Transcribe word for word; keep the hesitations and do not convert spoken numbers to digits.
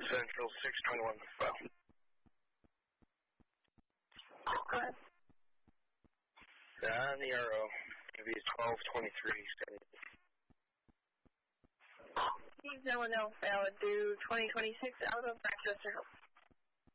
Central six twenty-one file. Go ahead. On the arrow, it'll be twelve twenty-three. No one else valid due twenty twenty-six out of Rochester.